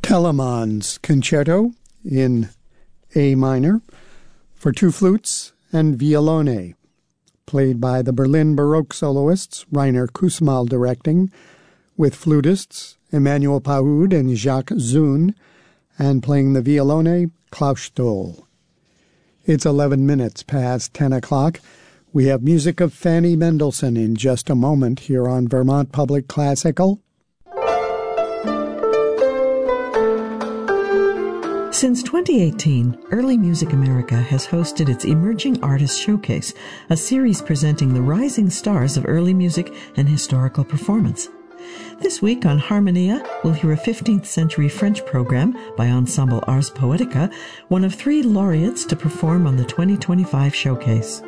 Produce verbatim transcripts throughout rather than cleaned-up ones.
Telemann's Concerto in A minor for two flutes and violone, played by the Berlin Baroque soloists Rainer Kussmaul directing, with flutists Emmanuel Paoud and Jacques Zun, and playing the violone Klaus Stoll. It's eleven minutes past ten o'clock. We have music of Fanny Mendelssohn in just a moment here on Vermont Public Classical. Since twenty eighteen, Early Music America has hosted its Emerging Artists Showcase, a series presenting the rising stars of early music and historical performance. This week on Harmonia, we'll hear a fifteenth century French program by Ensemble Ars Poetica, one of three laureates to perform on the twenty twenty-five showcase.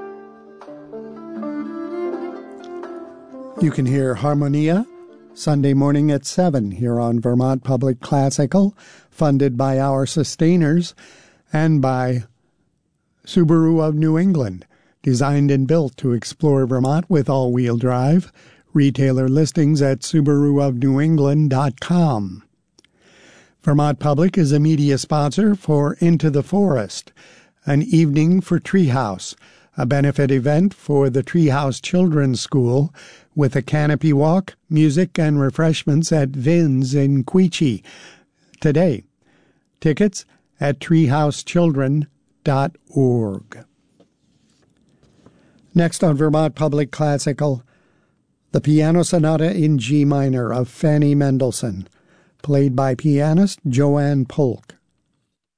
You can hear Harmonia Sunday morning at seven here on Vermont Public Classical, funded by our sustainers and by Subaru of New England, designed and built to explore Vermont with all-wheel drive. Retailer listings at subaru of new england dot com. Vermont Public is a media sponsor for Into the Forest, an evening for Treehouse, a benefit event for the Treehouse Children's School, with a canopy walk, music, and refreshments at Vin's in Queechee today. Tickets at treehouse children dot org. Next on Vermont Public Classical, the Piano Sonata in G minor of Fanny Mendelssohn, played by pianist Joanne Polk.